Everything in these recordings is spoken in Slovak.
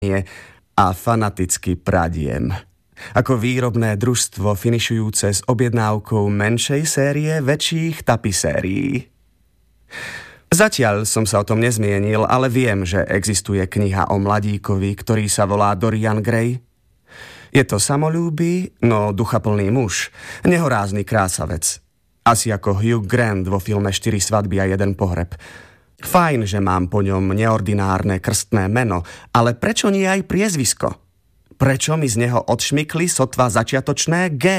a fanaticky pradiem. Ako výrobné družstvo finišujúce s objednávkou menšej série väčších tapisérií. Zatiaľ som sa o tom nezmienil, ale viem, že existuje kniha o mladíkovi, ktorý sa volá Dorian Gray. Je to samoľúbý, no duchaplný muž, nehorázny krásavec. Asi ako Hugh Grant vo filme 4 svadby a 1 pohreb. Fajn, že mám po ňom neordinárne krstné meno, ale prečo nie aj priezvisko? Prečo mi z neho odšmykli sotva začiatočné G?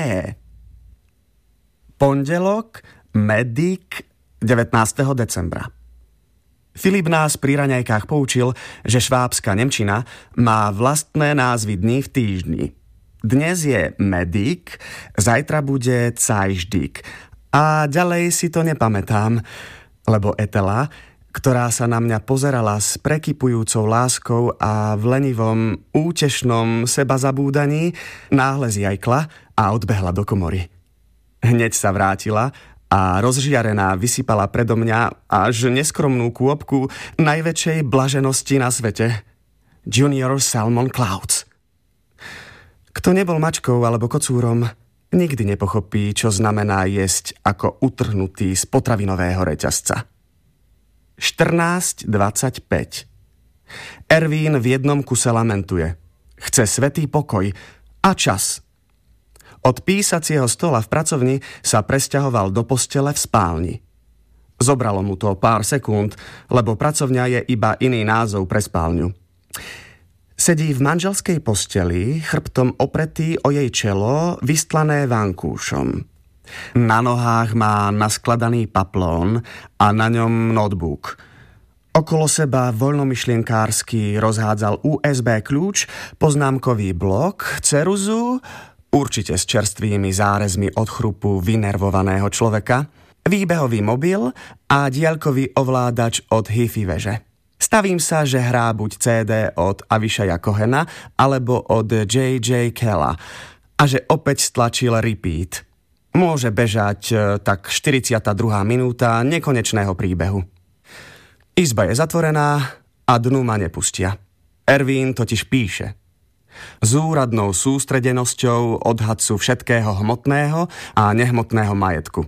Pondelok, Medic, 19. decembra. Filip nás pri raňajkách poučil, že švábska nemčina má vlastné názvy dní v týždni. Dnes je Medic, zajtra bude Cajždik a ďalej si to nepamätám, lebo Etela, ktorá sa na mňa pozerala s prekypujúcou láskou a v lenivom, útešnom sebazabúdaní, náhle zjajkla a odbehla do komory. Hneď sa vrátila a rozžiarená vysypala predo mňa až neskromnú kôpku najväčšej blaženosti na svete. Junior Salmon Clouds. Kto nebol mačkou alebo kocúrom, nikdy nepochopí, čo znamená jesť ako utrhnutý z potravinového reťazca. 14:25. Ervín v jednom kuse lamentuje. Chce svätý pokoj a čas. Od písacieho stola v pracovni sa presťahoval do postele v spálni. Zobralo mu to pár sekúnd, lebo pracovňa je iba iný názov pre spálňu. Sedí v manželskej posteli, chrbtom opretý o jej čelo, vystlané vankúšom. Na nohách má naskladaný paplón a na ňom notebook. Okolo seba voľnomyšlienkársky rozhádzal USB kľúč, poznámkový blok, ceruzu, určite s čerstvými zárezmi od chrupu vynervovaného človeka, výbehový mobil a diaľkový ovládač od hi-fi veže. Stavím sa, že hrá buď CD od Avishaja Cohena alebo od J.J. Kella a že opäť stlačil repeat. Môže bežať tak 42. minúta nekonečného príbehu. Izba je zatvorená a dnu ma nepustia. Ervín totiž píše. S úradnou sústredenosťou odhadcu všetkého hmotného a nehmotného majetku.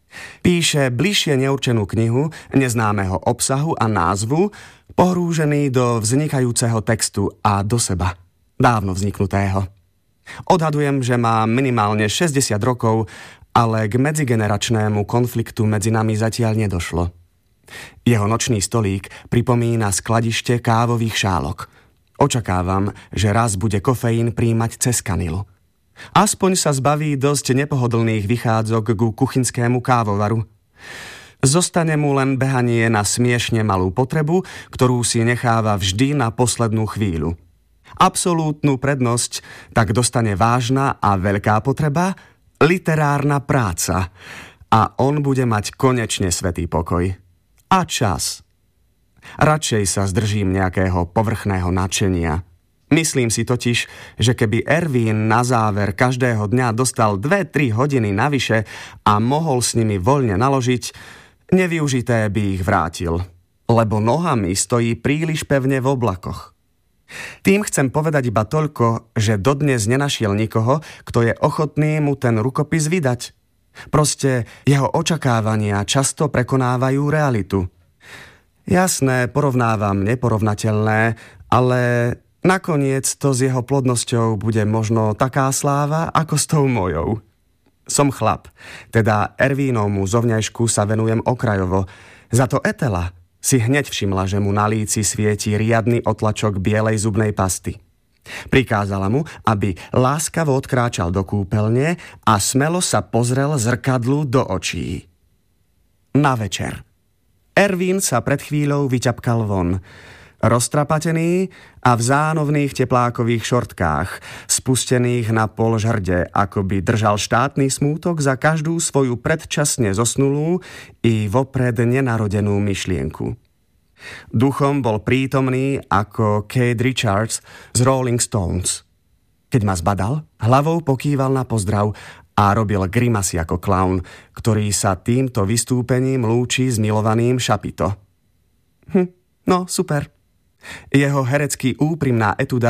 Píše bližšie neurčenú knihu neznámeho obsahu a názvu, pohrúžený do vznikajúceho textu a do seba, dávno vzniknutého. Odhadujem, že má minimálne 60 rokov, ale k medzigeneračnému konfliktu medzi nami zatiaľ nedošlo. Jeho nočný stolík pripomína skladište kávových šálok. Očakávam, že raz bude kofeín príjmať cez kanilu. Aspoň sa zbaví dosť nepohodlných vychádzok ku kuchynskému kávovaru. Zostane mu len behanie na smiešne malú potrebu, ktorú si necháva vždy na poslednú chvíľu. Absolútnu prednosť tak dostane vážna a veľká potreba, literárna práca. A on bude mať konečne svätý pokoj. A čas. Radšej sa zdržím nejakého povrchného nadšenia. Myslím si totiž, že keby Ervín na záver každého dňa dostal 2-3 hodiny navyše a mohol s nimi voľne naložiť, nevyužité by ich vrátil. Lebo nohami stojí príliš pevne v oblakoch. Tým chcem povedať iba toľko, že dodnes nenašiel nikoho, kto je ochotný mu ten rukopis vydať. Proste jeho očakávania často prekonávajú realitu. Jasné, porovnávam neporovnateľné, ale nakoniec to s jeho plodnosťou bude možno taká sláva, ako s tou mojou. Som chlap, teda Ervínovmu zovňajšku sa venujem okrajovo. Za to Etela si hneď všimla, že mu na líci svieti riadny otlačok bielej zubnej pasty. Prikázala mu, aby láskavo odkráčal do kúpeľne a smelo sa pozrel zrkadlu do očí. Na večer. Ervín sa pred chvíľou vyťapkal von. Roztrapatený a v zánovných teplákových šortkách, spustených na pol žrde, ako by držal štátny smútok za každú svoju predčasne zosnulú i vopred nenarodenú myšlienku. Duchom bol prítomný ako Keith Richards z Rolling Stones. Keď ma zbadal, hlavou pokýval na pozdrav a robil grimasy ako klaun, ktorý sa týmto vystúpením lúči s milovaným Šapito. No, super. Jeho herecký úprimná etuda